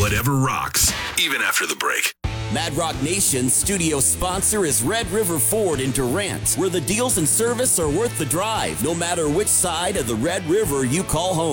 whatever rocks, even after the break. Mad Rock Nation's studio sponsor is Red River Ford in Durant, where the deals and service are worth the drive, no matter which side of the Red River you call home.